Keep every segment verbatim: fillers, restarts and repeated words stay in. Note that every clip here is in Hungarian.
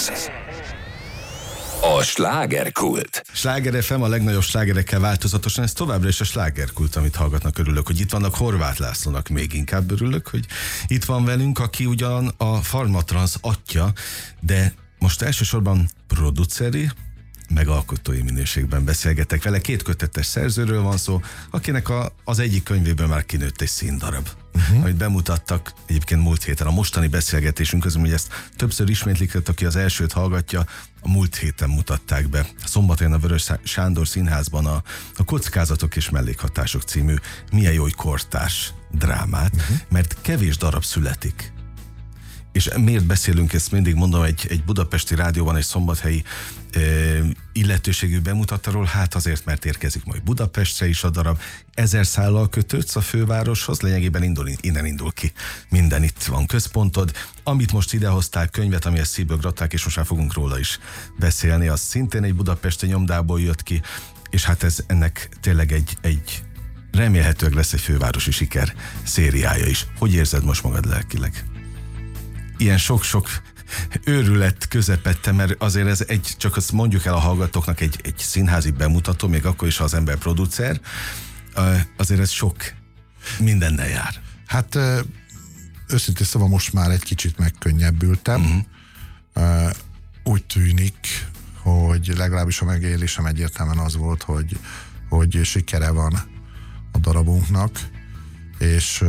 Ez a slágerkult. Sláger ef em, a legnagyobb slágerekkel változatosan, ez továbbra is a slágerkult, amit hallgatnak. Örülök, hogy itt vannak. Horváth Lászlónak még inkább örülök, hogy itt van velünk, aki ugyan a Pharmatransz atya, de most elsősorban produceri, meg alkotói minőségben beszélgetek vele. Két kötetes szerzőről van szó, akinek a, az egyik könyvéből már kinőtt egy színdarab, uh-huh. amit bemutattak egyébként múlt héten. A mostani beszélgetésünk közül, hogy ezt többször ismétlik, aki az elsőt hallgatja, a múlt héten mutatták be. Szombaton a Vörös Sándor Színházban a, a Kockázatok és mellékhatások című milyen jó kortárs drámát, uh-huh. mert kevés darab születik. És miért beszélünk, ezt mindig mondom, egy, egy budapesti rádióban, egy szombathelyi e, illetőségű bemutatóról, hát azért, mert érkezik majd Budapestre is a darab. Ezer szállal kötődsz a fővároshoz, lényegében indul, innen indul ki. Minden itt van központod. Amit most idehoztál, könyvet, amihez szívből gratulálok, és most már fogunk róla is beszélni, az szintén egy budapesti nyomdából jött ki, és hát ez ennek tényleg egy, egy remélhetőleg lesz egy fővárosi siker szériája is. Hogy érzed most magad lelkileg? Ilyen sok-sok őrület közepette, mert azért ez egy, csak azt mondjuk el a hallgatóknak, egy, egy színházi bemutató, még akkor is, ha az ember producer, azért ez sok mindennel jár. Hát őszintén szóval most már egy kicsit megkönnyebbültem. Uh-huh. Úgy tűnik, hogy legalábbis a megélésem egyértelműen az volt, hogy, hogy sikere van a darabunknak, és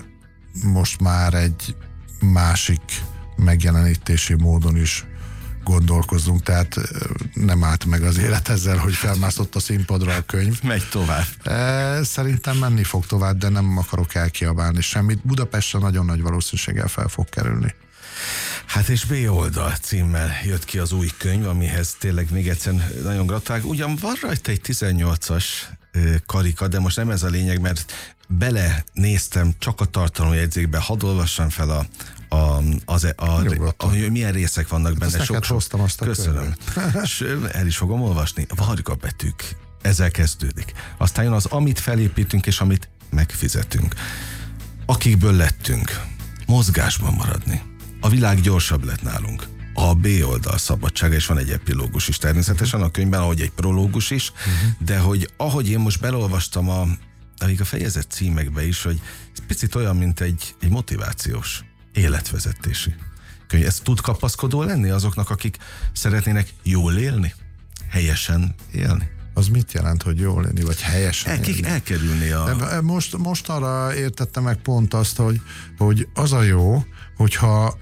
most már egy másik megjelenítési módon is gondolkozunk, tehát nem állt meg az élet ezzel, hogy felmászott a színpadra a könyv. Megy tovább. Szerintem menni fog tovább, de nem akarok elkiabálni semmit. Budapestre nagyon nagy valószínűséggel fel fog kerülni. Hát és B oldal címmel jött ki az új könyv, amihez tényleg még egyszer nagyon gratulálok. Ugyan van rajta egy tizennyolcas karika, de most nem ez a lényeg, mert belenéztem csak a tartalomjegyzékbe, hadd olvassam fel a, a, az, a, a, a, a milyen részek vannak benne. Ezt neked hoztam azt a Köszönöm. És el is fogom olvasni. A varga betűk. Ezzel kezdődik. Aztán jön az, amit felépítünk, és amit megfizetünk. Akikből lettünk. Mozgásban maradni. A világ gyorsabb lett nálunk. A B oldal szabadsága, és van egy epilógus is természetesen a könyvben, ahogy egy prológus is, uh-huh. de hogy ahogy én most belolvastam a, a fejezet címekbe is, hogy ez picit olyan, mint egy, egy motivációs életvezetési könyv. Ez tud kapaszkodó lenni azoknak, akik szeretnének jól élni? Helyesen élni? Az mit jelent, hogy jól élni, vagy helyesen El, élni? Elkerülni a... De most, most arra értettem meg pont azt, hogy, hogy az a jó, hogyha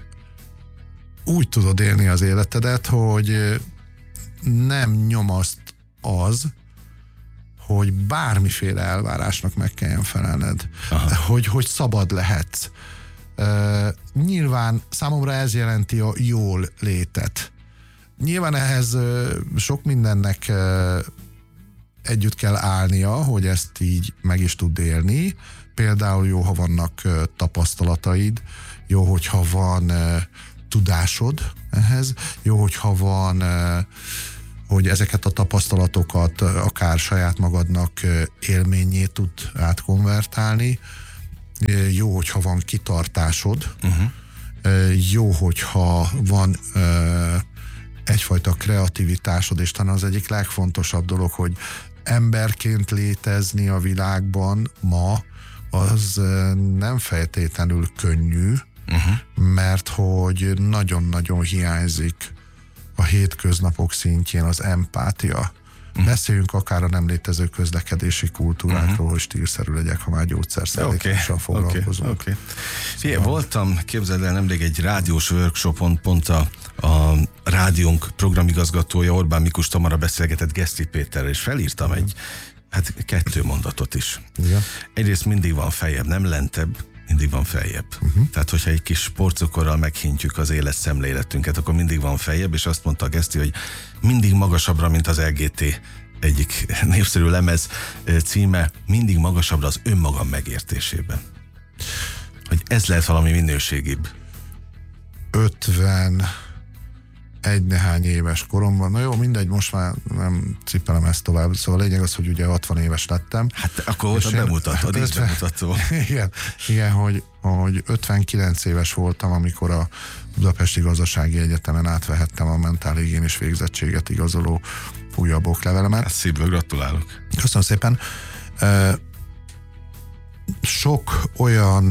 úgy tudod élni az életedet, hogy nem nyomaszt az, hogy bármiféle elvárásnak meg kelljen felelned. Hogy, hogy szabad lehetsz. Uh, nyilván számomra ez jelenti a jól létet. Nyilván ehhez uh, sok mindennek uh, együtt kell állnia, hogy ezt így meg is tud élni. Például jó, ha vannak uh, tapasztalataid, jó, hogyha van uh, tudásod ehhez, jó, hogyha van, hogy ezeket a tapasztalatokat akár saját magadnak élményé tud átkonvertálni, jó, hogyha van kitartásod, uh-huh. jó, hogyha van egyfajta kreativitásod, és talán az egyik legfontosabb dolog, hogy emberként létezni a világban ma, az nem feltétlenül könnyű, Uh-huh. mert hogy nagyon-nagyon hiányzik a hétköznapok szintjén az empátia. Uh-huh. Beszéljünk akár a nem létező közlekedési kultúrákról, uh-huh. hogy stílszerű legyek, ha már gyógyszerszállítással okay. foglalkozunk. Okay. Okay. Szóval... Voltam, képzeld el, nemrég egy rádiós workshopon, pont a, a rádiónk programigazgatója Orbán Mikus Tamara beszélgetett Geszti Péterrel, és felírtam uh-huh. egy, hát kettő mondatot is. Ja. Egyrészt mindig van feljebb, nem lentebb, mindig van feljebb. Uh-huh. Tehát, hogyha egy kis porcukorral meghintjük az életszemléletünket, akkor mindig van feljebb, és azt mondta a Geszti, hogy mindig magasabbra, mint az el gé té egyik népszerű lemez címe, mindig magasabbra az önmagam megértésében. Hogy ez lehet valami minőségibb. ötvenegy egy nehány éves koromban, na jó, mindegy, most már nem cipelem ezt tovább, szóval a lényeg az, hogy ugye hatvan éves lettem. Hát akkor ott bemutatod, így bemutató. Igen, igen hogy, hogy ötvenkilenc éves voltam, amikor a Budapesti Gazdasági Egyetemen átvehettem a mentálhigiénis végzettséget igazoló újabb oklevelemet. Hát szívből gratulálok. Köszönöm szépen. Sok olyan,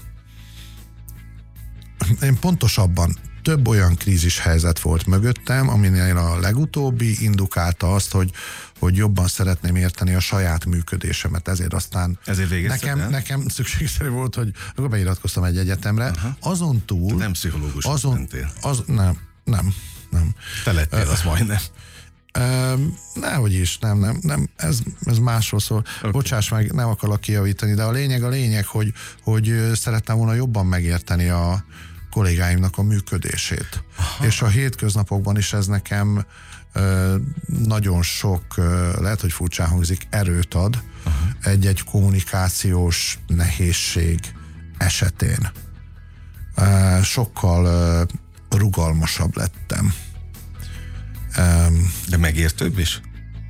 én pontosabban több olyan krízis helyzet volt mögöttem, aminél a legutóbbi indukálta azt, hogy, hogy jobban szeretném érteni a saját működésemet, ezért aztán ezért nekem, nekem szükségszerű volt, hogy akkor beiratkoztam egy egyetemre. Aha. Azon túl... Nem pszichológus azon, mentél. Az, nem, nem, nem. Te lettél, az majdnem. Nehogy is, nem, nem, nem, ez, ez másról szól. Okay. Bocsáss meg, nem akarok kijavítani, de a lényeg a lényeg, hogy, hogy szerettem volna jobban megérteni a kollégáimnak a működését. Aha. És a hétköznapokban is ez nekem ö, nagyon sok, ö, lehet, hogy furcsán hangzik, erőt ad. Aha. Egy-egy kommunikációs nehézség esetén. Ö, sokkal ö, rugalmasabb lettem. Um, De megértőbb is?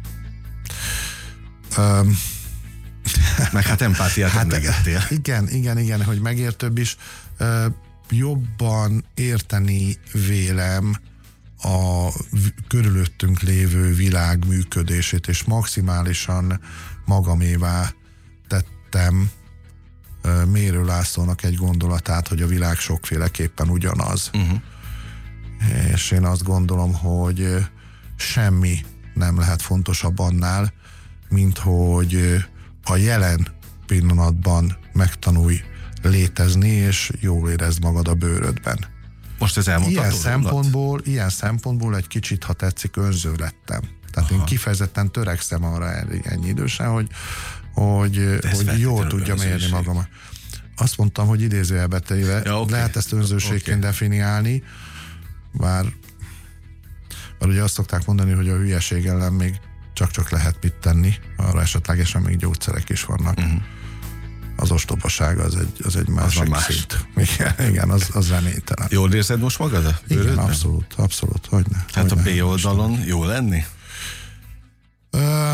Um, Meg hát empátiát hát, emlegettél. Igen, igen, igen, hogy megértőbb is. Uh, jobban érteni vélem a körülöttünk lévő világ működését, és maximálisan magamévá tettem uh, Mérő Lászlónak egy gondolatát, hogy a világ sokféleképpen ugyanaz. Uh-huh. És én azt gondolom, hogy semmi nem lehet fontosabb annál, mint hogy a jelen pillanatban megtanulj létezni, és jól érezd magad a bőrödben. Most ez elmondható? Ilyen szempontból, ilyen szempontból egy kicsit, ha tetszik, önző lettem. Tehát Aha. én kifejezetten törekszem arra ennyi idősen, hogy, hogy, hogy jól tudjam érni magamat. Azt mondtam, hogy idézőjelbe téve, ja, okay. lehet ezt önzőségként okay. definiálni, bár, bár ugye azt szokták mondani, hogy a hülyeség ellen még csak-csak lehet mit tenni, arra esetlegesen még gyógyszerek is vannak. Uh-huh. Az ostobaság az egy, az egy másik más. szint. Igen, igen az, az reménytelen. Jól érzed most magad? Igen, abszolút, abszolút. Hogyne, hát hogyne, a B oldalon most jó lenni? Ö,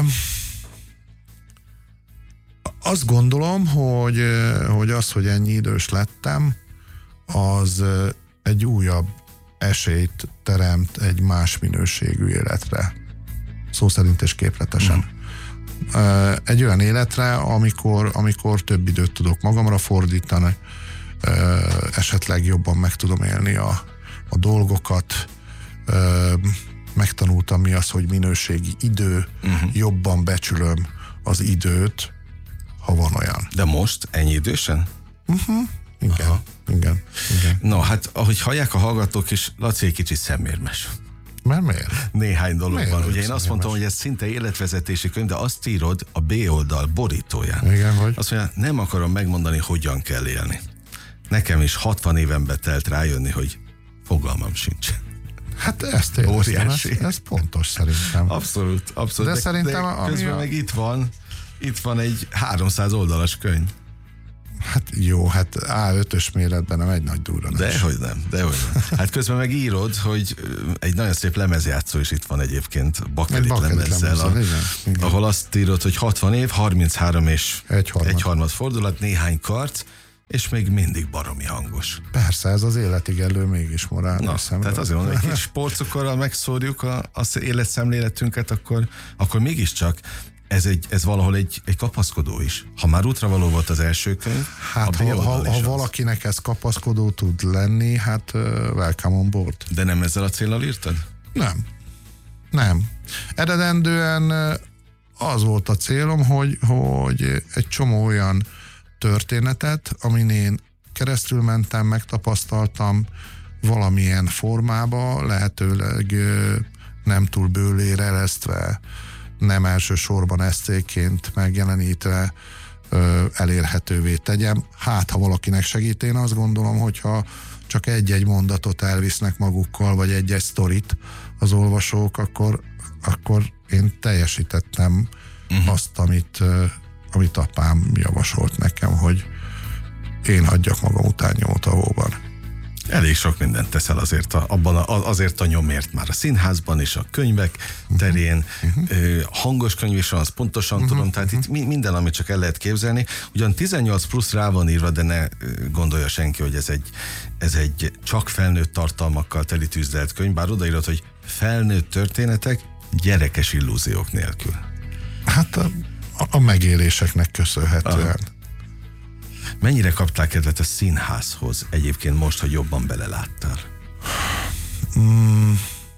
azt gondolom, hogy, hogy az, hogy ennyi idős lettem, az egy újabb esélyt teremt egy más minőségű életre. Szó szerint és képletesen. Mm. Egy olyan életre, amikor, amikor több időt tudok magamra fordítani, esetleg jobban meg tudom élni a, a dolgokat, megtanultam mi az, hogy minőségi idő, uh-huh. jobban becsülöm az időt, ha van olyan. De most ennyi idősen? Uh-huh. Igen, Aha. igen, igen. No, hát ahogy hallják a hallgatók is, Laci egy kicsit szemérmes. Mert miért? Néhány dolog miért van. Ugye én azt mondtam, hogy ez szinte életvezetési könyv, de azt írod a B oldal borítóján. Igen, hogy? Azt mondja, nem akarom megmondani, hogyan kell élni. Nekem is hatvan éven betelt rájönni, hogy fogalmam sincs. Hát ezt értem, ez, ez pontos szerintem. Abszolút, abszolút. De, de szerintem... De közben a... meg itt van, itt van egy háromszáz oldalas könyv. Hát jó, hát á ötös méretben nem egy nagy durranás. Dehogy nem, dehogy nem. Hát közben meg írod, hogy egy nagyon szép lemezjátszó is itt van egyébként, bakelit, bakelit lemezzel, a, igen, igen. ahol azt írod, hogy hatvan év, harminchárom és egy harmad, egy harmad fordulat, néhány karc, és még mindig baromi hangos. Persze, ez az életig elő mégis morál. Na, tehát azért mondom, hogy kis porcukorral megszórjuk az életszemléletünket, akkor, akkor mégiscsak Ez, egy, ez valahol egy, egy kapaszkodó is. Ha már útravaló volt az első könyv, hát ha, ha, ha valakinek ez kapaszkodó tud lenni, hát uh, welcome on board. De nem ezzel a céllal írtad? Nem. Nem. Eredendően az volt a célom, hogy, hogy egy csomó olyan történetet, amin én keresztül mentem, megtapasztaltam valamilyen formába, lehetőleg nem túl bőlére eresztve, nem elsősorban eszéként megjelenítve ö, elérhetővé tegyem. Hát, ha valakinek segít, én azt gondolom, hogyha csak egy-egy mondatot elvisznek magukkal, vagy egy-egy sztorit az olvasók, akkor, akkor én teljesítettem uh-huh. azt, amit, ö, amit apám javasolt nekem, hogy én hagyjak magam után nyomot a hóban. Elég sok mindent teszel azért a, abban a, azért a nyomért már a színházban és a könyvek terén. Uh-huh. Hangos könyv is van, azt pontosan uh-huh. tudom, tehát uh-huh. itt minden, amit csak el lehet képzelni. Ugyan tizennyolc plusz rá van írva, de ne gondolja senki, hogy ez egy, ez egy csak felnőtt tartalmakkal teli tűzdelt könyv, bár odaírod, hogy felnőtt történetek gyerekes illúziók nélkül. Hát a, a megéléseknek köszönhetően. Aha. Mennyire kaptál kedvet a színházhoz egyébként most, hogy jobban beleláttál? Mm,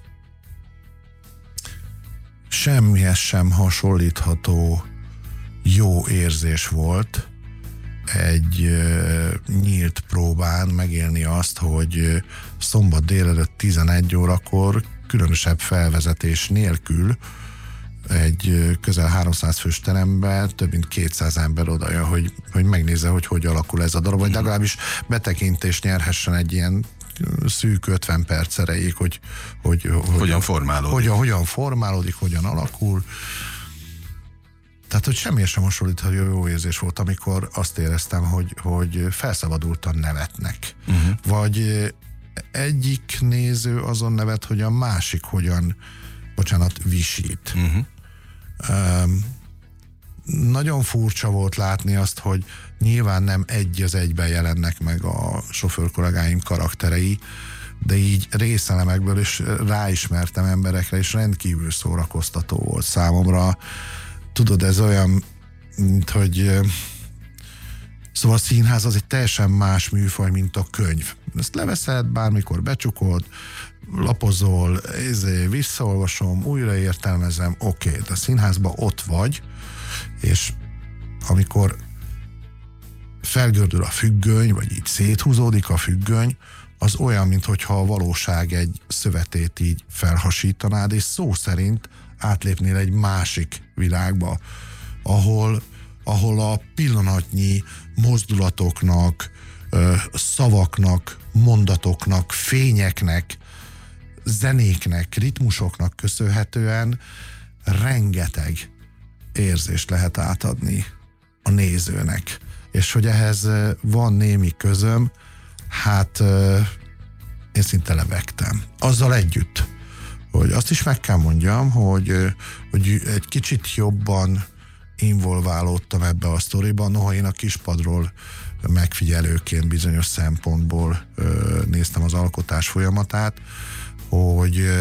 semmihez sem hasonlítható jó érzés volt egy uh, nyílt próbán megélni azt, hogy uh, szombat délelőtt tizenegy órakor különösebb felvezetés nélkül egy közel háromszáz fős teremben több mint kétszáz ember odaja, hogy, hogy megnézze, hogy hogy alakul ez a darab, vagy legalábbis betekintést nyerhessen egy ilyen szűk ötven perc erejéig, hogy, hogy, hogy hogyan formálódik. Hogyan, hogyan formálódik, hogyan alakul. Tehát, hogy semmi sem hasonlítható jó érzés volt, amikor azt éreztem, hogy, hogy felszabadultan nevetnek. Uh-huh. Vagy egyik néző azon nevet, hogy a másik hogyan, bocsánat, visít. Uh-huh. Um, nagyon furcsa volt látni azt, hogy nyilván nem egy az egyben jelennek meg a sofőr kollégáim karakterei, de így részelemekből is ráismertem emberekre, és rendkívül szórakoztató volt számomra. Tudod, ez olyan, mint hogy szóval a színház az egy teljesen más műfaj, mint a könyv. Ezt leveszed, bármikor becsukod, lapozol, visszaolvasom, újra értelmezem, oké, okay, de a színházban ott vagy, és amikor felgördül a függöny, vagy így széthúzódik a függöny, az olyan, mintha a valóság egy szövetét így felhasítanád, és szó szerint átlépnél egy másik világba, ahol, ahol a pillanatnyi mozdulatoknak, szavaknak, mondatoknak, fényeknek, zenéknek, ritmusoknak köszönhetően rengeteg érzést lehet átadni a nézőnek. És hogy ehhez van némi közöm, hát én szinte levegtem. Azzal együtt, hogy azt is meg kell mondjam, hogy, hogy egy kicsit jobban involválódtam ebbe a sztoriban, noha én a kispadról megfigyelőként bizonyos szempontból ö, néztem az alkotás folyamatát, hogy, ö,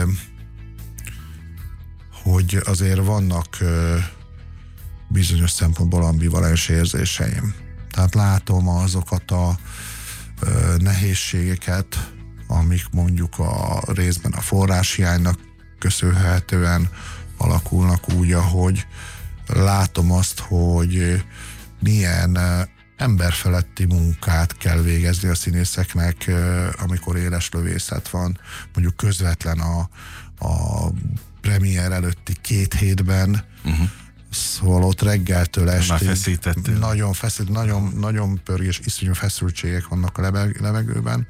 hogy azért vannak ö, bizonyos szempontból ambivalens érzéseim. Tehát látom azokat a ö, nehézségeket, amik mondjuk a részben a forráshiánynak köszönhetően alakulnak úgy, ahogy látom azt, hogy milyen emberfeletti munkát kell végezni a színészeknek, amikor éles lövészet van, mondjuk közvetlen a, a premier előtti két hétben, uh-huh. Szóval ott reggeltől estig nagyon feszült, nagyon, nagyon pörgés, iszonyú feszültségek vannak a levegőben.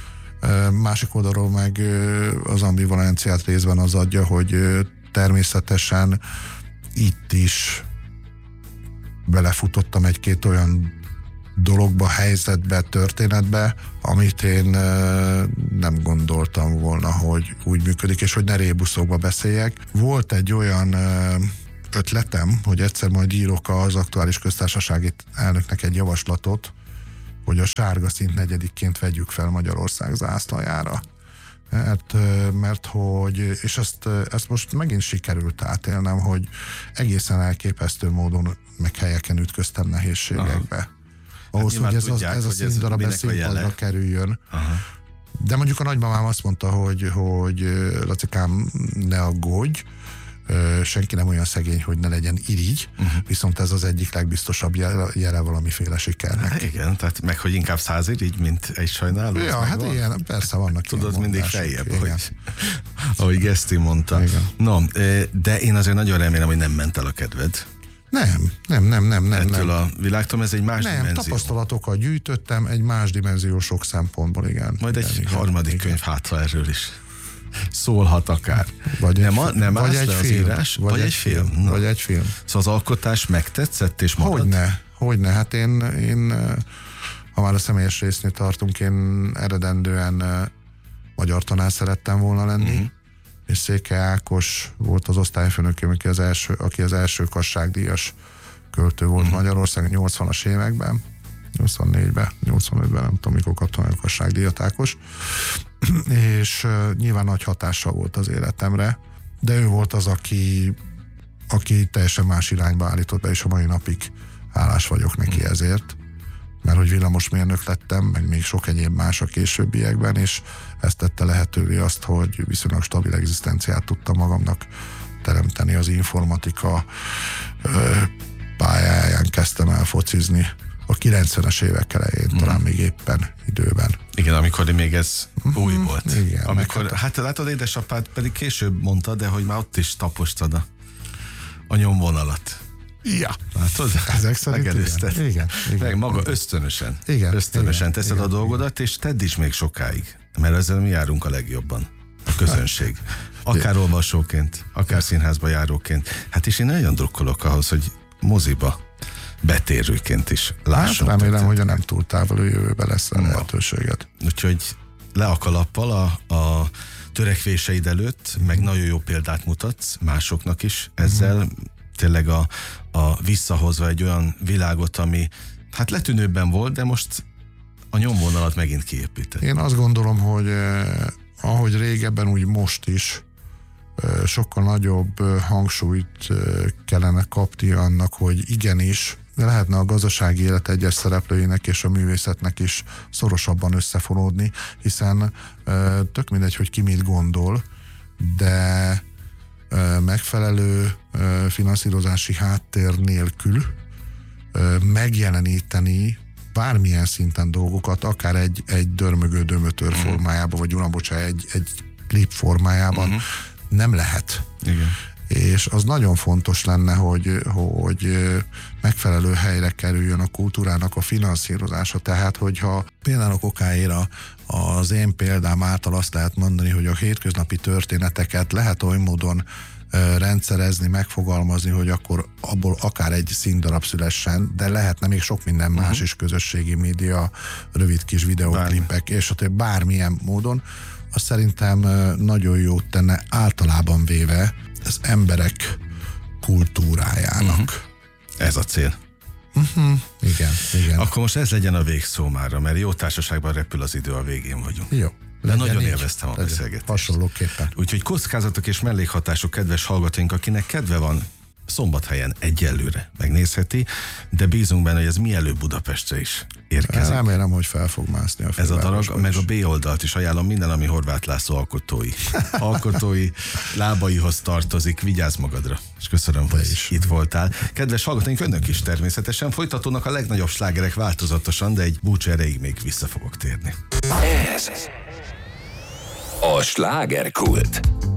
Másik oldalról meg az ambivalenciát részben az adja, hogy természetesen itt is belefutottam egy-két olyan dologba, helyzetbe, történetbe, amit én nem gondoltam volna, hogy úgy működik, és hogy ne rébuszokba beszéljek. Volt egy olyan ötletem, hogy egyszer majd írok az aktuális köztársasági elnöknek egy javaslatot, hogy a sárga színt negyedikként vegyük fel Magyarország zászlajára. Mert, mert hogy, és ezt, ezt most megint sikerült átélnem, hogy egészen elképesztő módon meg helyeken ütköztem nehézségekbe. Aha. Ahhoz, hát hogy ez, tudják, az, ez a színdarab ez színpadra kerüljön. Aha. De mondjuk a nagymamám azt mondta, hogy, hogy Lacikám, ne aggódj, senki nem olyan szegény, hogy ne legyen irigy, uh-huh. viszont ez az egyik legbiztosabb jele, jele valamiféle sikernek. Hát igen, tehát meg, hogy inkább száz irigy, mint egy sajnáló. Ja, hát van. Igen, persze vannak. Tudod, mindig feljebb, ahogy, ahogy Geszti mondta. Igen. No, de én azért nagyon remélem, hogy nem ment el a kedved. Nem, nem, nem, nem, nem. Ettől nem. a világtól ez egy más nem, dimenzió. tapasztalatokat gyűjtöttem, egy más dimenzió sok szempontból, igen. Majd egy igen, harmadik igen. könyv hátra erről is szólhat akár. Vagy nem, a, nem vagy egy film, írás, vagy, vagy egy film. film. Vagy egy film. Szóval az alkotás megtetszett és marad? Hogyne, hogyne. Hát én, én ha már a személyes résznél tartunk, én eredendően uh, magyar tanár szerettem volna lenni, uh-huh. és Székely Ákos volt az osztályfőnökém, aki az első, aki az első Kasságdíjas költő volt uh-huh. Magyarországon nyolcvanas években, nyolcvannégyben, nyolcvanötben, nem tudom, mikor kaptam a Kasságdíjat Ákos, és uh, nyilván nagy hatással volt az életemre, de ő volt az, aki, aki teljesen más irányba állított be, és a mai napig hálás vagyok neki uh-huh. ezért, mert hogy villamosmérnök lettem, meg még sok egyéb más a későbbiekben, és ezt tette lehetővé azt, hogy viszonylag stabil egzisztenciát tudtam magamnak teremteni. Az informatika ö, pályáján kezdtem el focizni a kilencvenes évek elején, mm. talán még éppen időben. Igen, amikor még ez mm-hmm. új volt. Igen. Amikor, hát látod, édesapád pedig később mondta, de hogy már ott is tapostad a, a nyomvonalat. Ja. Látod? Ezek szerint megelőzted. Igen. Igen. Igen. Meg maga ösztönösen. Igen. Ösztönösen Igen. teszed Igen. a dolgodat, és tedd is még sokáig. Mert ezzel mi járunk a legjobban. A közönség. Akár olvasóként, akár színházba járóként. Hát és én nagyon drukkolok ahhoz, hogy moziba betérőként is lássunk. Hát remélem, hogy a nem túl távoli jövőben lesz a no. lehetőséget. Úgyhogy le a kalappal a, a törekvéseid előtt, meg nagyon jó példát mutatsz másoknak is ezzel, mm. tényleg a, a visszahozva egy olyan világot, ami hát letűnőbben volt, de most a nyomvonalat megint kiépített. Én azt gondolom, hogy eh, ahogy régebben, úgy most is eh, sokkal nagyobb eh, hangsúlyt eh, kellene kapni annak, hogy igenis lehetne a gazdasági élet egyes szereplőinek és a művészetnek is szorosabban összefonódni, hiszen eh, tök mindegy, hogy ki mit gondol, de megfelelő finanszírozási háttér nélkül megjeleníteni bármilyen szinten dolgokat, akár egy, egy dörmögő dömötör uh-huh. formájában, vagy uram, bocsánat, egy, egy klip formájában uh-huh. nem lehet. Igen. És az nagyon fontos lenne, hogy, hogy megfelelő helyre kerüljön a kultúrának a finanszírozása. Tehát, hogyha például okáira az én példám által azt lehet mondani, hogy a hétköznapi történeteket lehet oly módon rendszerezni, megfogalmazni, hogy akkor abból akár egy színdarab szülessen, de lehetne még sok minden más uh-huh. is, közösségi média, rövid kis videóklipek, és a több bármilyen módon, az szerintem nagyon jót tenne általában véve az emberek kultúrájának. Uh-huh. Ez a cél. Uh-huh. Igen, igen. Akkor most ez legyen a végszó mára, mert jó társaságban repül az idő, a végén vagyunk. Jó. De nagyon így élveztem a beszélgetést. Hasonlóképpen. Úgyhogy kockázatok és mellékhatások, kedves hallgatóink, akinek kedve van, Szombathelyen egyelőre megnézheti, de bízunk benne, hogy ez mielőbb Budapestre is érkezik. Remélem, hogy fel fog mászni a ez a darab, meg a B oldalt is ajánlom, minden, ami Horváth László alkotói. alkotói lábaihoz tartozik, vigyázz magadra. És köszönöm, hogy is itt voltál. Kedves hallgatóink, önök is természetesen folytatódnak a legnagyobb slágerek változatosan, de egy búcsú erejéig még vissza fogok térni. Ez a slágerkult.